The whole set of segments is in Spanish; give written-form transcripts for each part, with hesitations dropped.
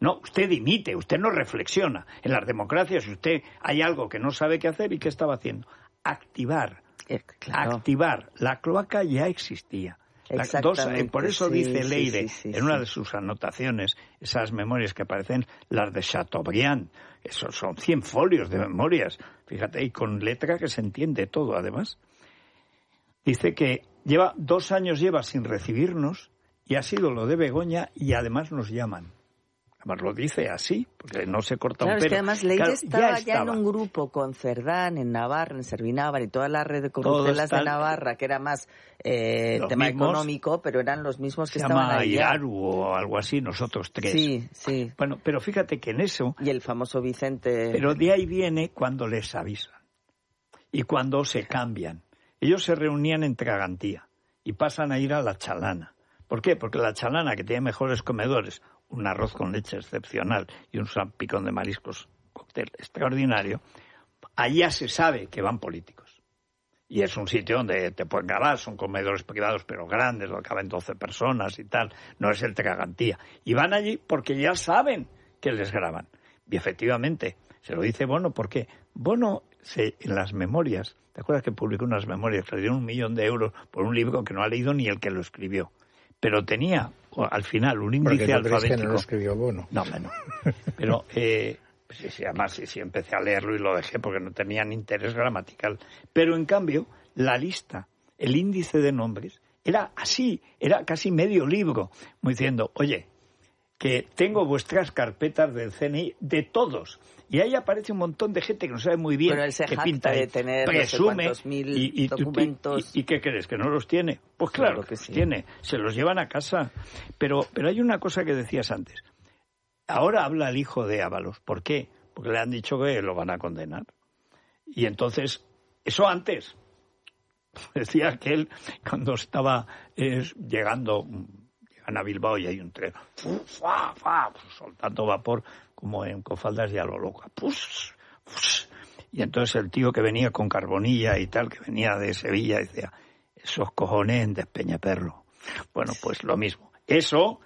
No, usted dimite, usted no reflexiona. En las democracias usted hay algo que no sabe qué hacer y ¿qué estaba haciendo? Activar. Claro. Activar. La cloaca ya existía. Por eso dice Leire, en una de sus anotaciones, esas memorias que aparecen, las de Chateaubriand, esos son 100 folios de memorias, fíjate, y con letra que se entiende todo, además. Dice que 2 años lleva sin recibirnos, y ha sido lo de Begoña, y además nos llaman. Además lo dice así, porque no se corta un pelo. Es que además Leire estaba ya en un grupo con Cerdán, en Navarra, en Servinávar y toda la red de corruptelas de Navarra, que era más tema económico, pero eran los mismos que estaban ahí. Se llama Iraru o algo así, nosotros 3. Sí. Bueno, pero fíjate que en eso... Y el famoso Vicente... Pero de ahí viene cuando les avisan y cuando se cambian. Ellos se reunían en Tragantía y pasan a ir a La Chalana. ¿Por qué? Porque La Chalana, que tiene mejores comedores, un arroz con leche excepcional y un salpicón de mariscos, cóctel extraordinario, allá se sabe que van políticos. Y es un sitio donde te pueden grabar, son comedores privados pero grandes, donde caben 12 personas y tal, no es el Tragantía. Y van allí porque ya saben que les graban. Y efectivamente, se lo dice Bono, porque Bono en las memorias, ¿te acuerdas que publicó unas memorias que le dieron 1 millón de euros por un libro que no ha leído ni el que lo escribió? Pero tenía al final un índice alfabético. Que no lo escribió Bono. No. Pero además sí empecé a leerlo y lo dejé porque no tenían interés gramatical. Pero en cambio, la lista, el índice de nombres, era así, era casi medio libro, diciendo, oye, que tengo vuestras carpetas del CNI de todos. Y ahí aparece un montón de gente que no sabe muy bien qué pinta de tener presume no sé mil documentos. ¿Y qué crees? ¿Que no los tiene? Pues claro que sí. Tiene, se los llevan a casa. Pero hay una cosa que decías antes. Ahora habla el hijo de Ábalos. ¿Por qué? Porque le han dicho que lo van a condenar. Y entonces, eso antes. Decía que él, cuando estaba llegan a Bilbao y hay un tren, soltando vapor como en Cofaldas y a lo loco. Y entonces el tío que venía con Carbonilla y tal, que venía de Sevilla, decía, esos cojones de Peñaperro. Bueno, pues lo mismo. Eso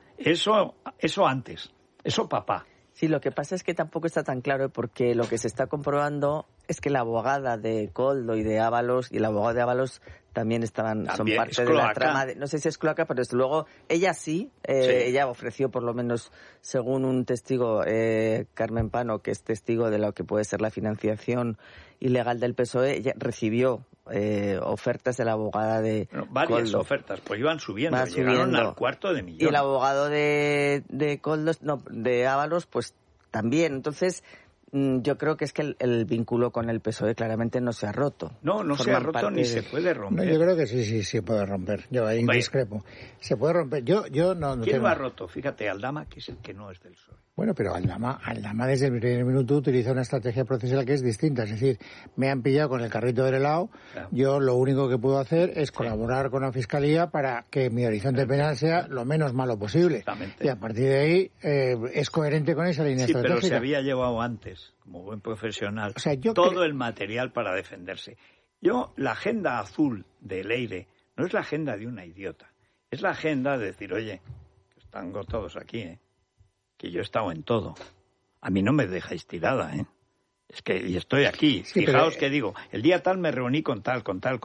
antes. Eso papá. Sí, lo que pasa es que tampoco está tan claro porque lo que se está comprobando es que la abogada de Koldo y de Ábalos y el abogado de Ábalos también son parte de la trama. No sé si es cloaca, pero desde luego ella sí. Ella ofreció, por lo menos, según un testigo, Carmen Pano, que es testigo de lo que puede ser la financiación ilegal del PSOE, ella recibió ofertas de la abogada de varias Koldo. Ofertas, pues iban subiendo, llegaron al $250,000. Y el abogado de Koldo, de Ábalos, pues también. Entonces, yo creo que es que el vínculo con el PSOE claramente no se ha roto. No se ha roto ni se puede romper. No, yo creo que sí puede romper. Yo ahí discrepo. Se puede romper. Yo no ¿Quién lo ha roto? Fíjate, Aldama, que es el que no es del PSOE. Bueno, pero Aldama desde el primer minuto utiliza una estrategia procesal que es distinta. Es decir, me han pillado con el carrito del helado. Claro. Yo lo único que puedo hacer es colaborar con la Fiscalía para que mi horizonte penal sea lo menos malo posible. Exactamente. Y a partir de ahí es coherente con esa línea estratégica. Pero se había llevado antes, como buen profesional, el material para defenderse. La agenda azul de Leire no es la agenda de una idiota. Es la agenda de decir, oye, están todos aquí, que yo he estado en todo. A mí no me dejáis tirada, Es que y estoy aquí. Sí, fijaos que digo, el día tal me reuní con tal.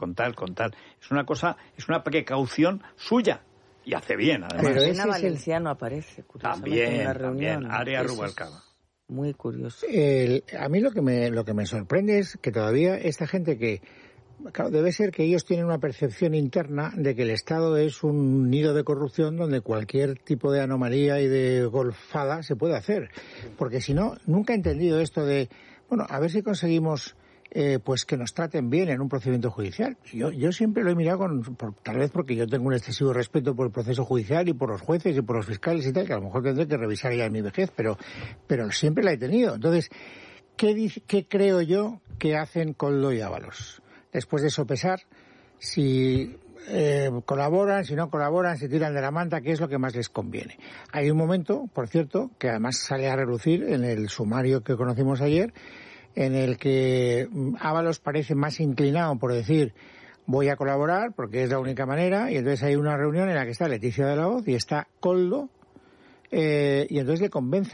Es una precaución suya. Y hace bien, además. Pero Elena Valenciano aparece, curiosamente, en una reunión. También, Área Rubalcaba. Muy curioso. A mí lo que me sorprende es que todavía esta gente que... Claro, debe ser que ellos tienen una percepción interna de que el Estado es un nido de corrupción donde cualquier tipo de anomalía y de golfada se puede hacer. Porque si no, nunca he entendido esto de, a ver si conseguimos pues que nos traten bien en un procedimiento judicial. Yo siempre lo he mirado tal vez porque yo tengo un excesivo respeto por el proceso judicial y por los jueces y por los fiscales y tal, que a lo mejor tendré que revisar ya en mi vejez, pero siempre la he tenido. Entonces, ¿qué creo yo que hacen Koldo y Ábalos? Después de sopesar si colaboran, si no colaboran, si tiran de la manta, qué es lo que más les conviene. Hay un momento, por cierto, que además sale a relucir en el sumario que conocimos ayer, en el que Ábalos parece más inclinado por decir voy a colaborar porque es la única manera, y entonces hay una reunión en la que está Leticia de la Hoz y está Koldo, y entonces le convence